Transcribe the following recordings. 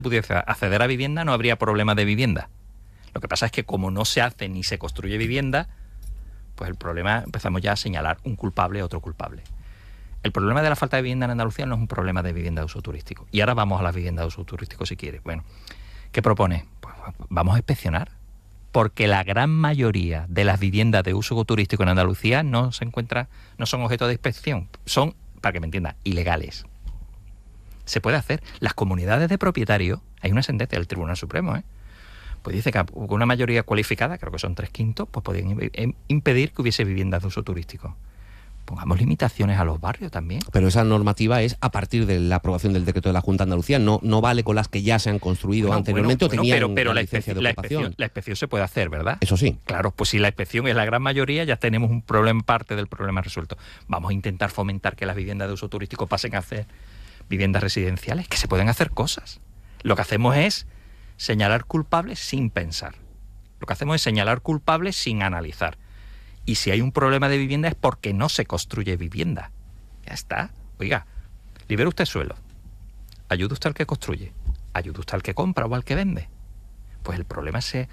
pudiese acceder a vivienda, no habría problema de vivienda. Lo que pasa es que como no se hace ni se construye vivienda, pues el problema, empezamos ya a señalar un culpable a otro culpable. El problema de la falta de vivienda en Andalucía no es un problema de vivienda de uso turístico. Y ahora vamos a las viviendas de uso turístico si quieres. Bueno, ¿qué propone? Pues vamos a inspeccionar. Porque la gran mayoría de las viviendas de uso turístico en Andalucía no son objeto de inspección. Son, para que me entiendan, ilegales. Se puede hacer. Las comunidades de propietarios, hay una sentencia del Tribunal Supremo, pues dice que con una mayoría cualificada, creo que son 3/5, pues podían impedir que hubiese viviendas de uso turístico. Pongamos limitaciones a los barrios también. Pero esa normativa es a partir de la aprobación del decreto de la Junta de Andalucía, no vale con las que ya se han construido anteriormente o tenían pero la licencia de ocupación. La inspección se puede hacer, ¿verdad? Eso sí. Claro, pues si la inspección es la gran mayoría, ya tenemos un problema, parte del problema resuelto. Vamos a intentar fomentar que las viviendas de uso turístico pasen a ser viviendas residenciales, que se pueden hacer cosas. Lo que hacemos es señalar culpables sin pensar. Lo que hacemos es señalar culpables sin analizar. Y si hay un problema de vivienda es porque no se construye vivienda. Ya está. Oiga, libere usted suelo. Ayude usted al que construye. Ayude usted al que compra o al que vende. Pues el problema se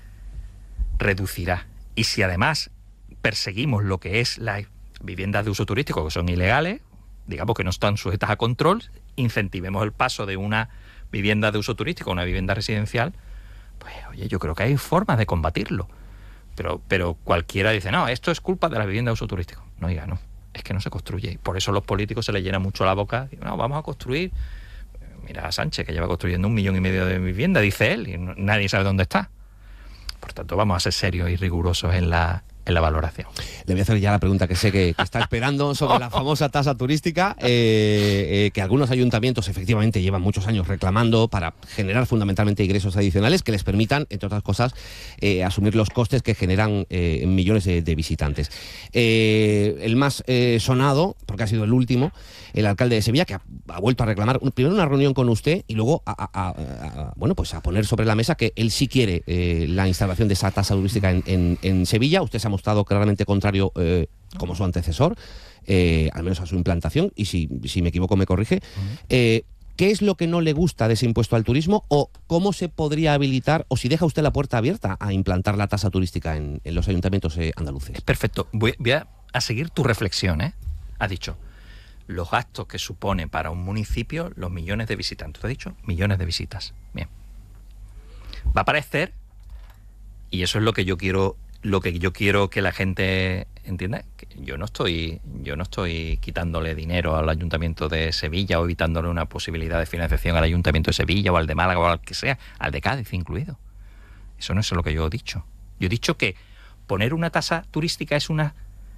reducirá. Y si además perseguimos lo que es las viviendas de uso turístico, que son ilegales, digamos que no están sujetas a control, incentivemos el paso de una vivienda de uso turístico a una vivienda residencial, pues oye, yo creo que hay formas de combatirlo. Pero cualquiera dice, no, esto es culpa de la vivienda de uso turístico. No, diga, no, es que no se construye. Y por eso los políticos se les llena mucho la boca. Digo, no, vamos a construir. Mira a Sánchez, que lleva construyendo 1,5 millones de viviendas, dice él, y nadie sabe dónde está. Por tanto, vamos a ser serios y rigurosos en la valoración. Le voy a hacer ya la pregunta que sé que está esperando sobre la famosa tasa turística, que algunos ayuntamientos efectivamente llevan muchos años reclamando para generar fundamentalmente ingresos adicionales que les permitan, entre otras cosas, asumir los costes que generan millones de visitantes. El más sonado, porque ha sido el último, el alcalde de Sevilla, que ha vuelto a reclamar primero una reunión con usted y luego bueno, pues a poner sobre la mesa que él sí quiere la instalación de esa tasa turística en Sevilla. Usted se ha mostrado claramente contrario como su antecesor, al menos a su implantación, y si me equivoco me corrige. ¿Qué es lo que no le gusta de ese impuesto al turismo o cómo se podría habilitar o si deja usted la puerta abierta a implantar la tasa turística en los ayuntamientos andaluces? Perfecto. Voy a seguir tu reflexión. Has dicho los gastos que supone para un municipio los millones de visitantes. ¿Te has dicho? Millones de visitas. Bien. Va a parecer, y eso es lo que yo quiero que la gente entienda, que yo no estoy quitándole dinero al Ayuntamiento de Sevilla o evitándole una posibilidad de financiación al Ayuntamiento de Sevilla o al de Málaga o al que sea, al de Cádiz incluido. Eso no es lo que yo he dicho. Yo he dicho que poner una tasa turística es una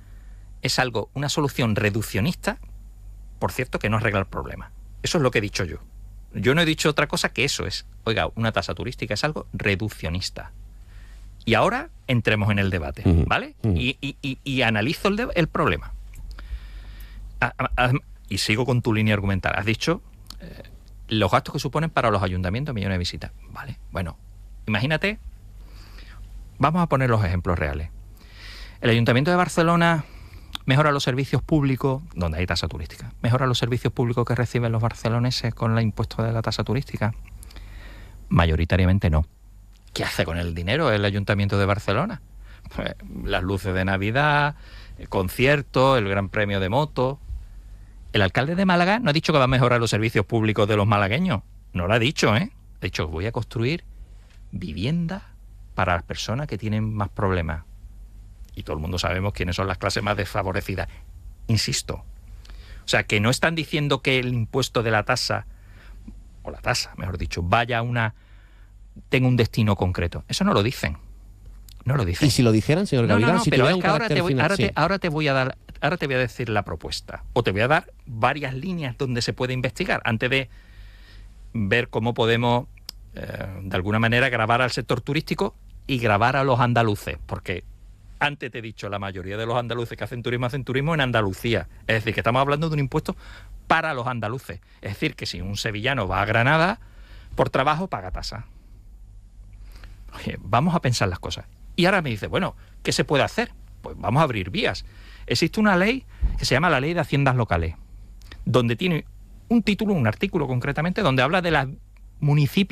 solución reduccionista, por cierto, que no arregla el problema. Eso es lo que he dicho yo. Yo no he dicho otra cosa que eso es. Oiga, una tasa turística es algo reduccionista. Y ahora entremos en el debate, ¿vale? Y analizo el problema. Y sigo con tu línea argumental. Has dicho los gastos que suponen para los ayuntamientos millones de visitas. Vale, bueno, imagínate, vamos a poner los ejemplos reales. El Ayuntamiento de Barcelona mejora los servicios públicos, donde hay tasa turística. Mejora los servicios públicos que reciben los barceloneses con el impuesto de la tasa turística. Mayoritariamente no. ¿Qué hace con el dinero el Ayuntamiento de Barcelona? Pues las luces de Navidad, el concierto, el Gran Premio de moto. El alcalde de Málaga no ha dicho que va a mejorar los servicios públicos de los malagueños. No lo ha dicho, ¿eh? Ha dicho, voy a construir vivienda para las personas que tienen más problemas. Y todo el mundo sabemos quiénes son las clases más desfavorecidas. Insisto. O sea, que no están diciendo que el impuesto de la tasa, o la tasa, mejor dicho, tenga un destino concreto. Eso no lo dicen. No lo dicen. ¿Y si lo dijeran, señor Gavilán? No, pero es que ahora te voy a decir la propuesta. O te voy a dar varias líneas donde se puede investigar antes de ver cómo podemos, de alguna manera, grabar al sector turístico y grabar a los andaluces. Porque antes te he dicho, la mayoría de los andaluces que hacen turismo en Andalucía. Es decir, que estamos hablando de un impuesto para los andaluces. Es decir, que si un sevillano va a Granada, por trabajo paga tasa. Oye, vamos a pensar las cosas. Y ahora me dice, bueno, ¿qué se puede hacer? Pues vamos a abrir vías. Existe una ley que se llama la Ley de Haciendas Locales, donde tiene un título, un artículo concretamente, donde habla de las municipios